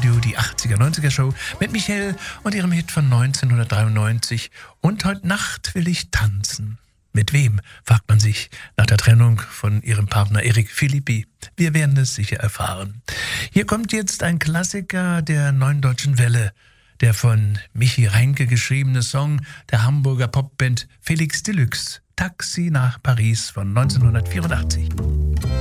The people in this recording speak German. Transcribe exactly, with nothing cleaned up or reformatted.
Radio, die achtziger, neunziger Show mit Michelle und ihrem Hit von neunzehnhundertdreiundneunzig. Und heute Nacht will ich tanzen. Mit wem, fragt man sich nach der Trennung von ihrem Partner Eric Philippi. Wir werden es sicher erfahren. Hier kommt jetzt ein Klassiker der Neuen Deutschen Welle. Der von Michi Reinke geschriebene Song der Hamburger Popband Felix Deluxe. Taxi nach Paris von neunzehnhundertvierundachtzig.